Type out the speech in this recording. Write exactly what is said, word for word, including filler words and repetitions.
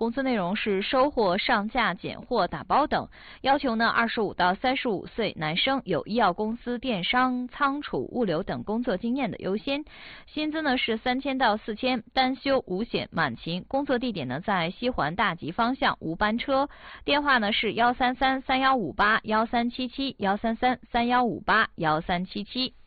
工作内容是收货、上架、拣货、打包等。要求呢，二十五到三十五岁男生有医药公司、电商、仓储、物流等工作经验的优先。薪资呢是三千到四千，单休五险满勤。工作地点呢在西环大吉方向，无班车。电话呢是幺三三三幺五八幺三七七幺三三三幺五八幺三七七。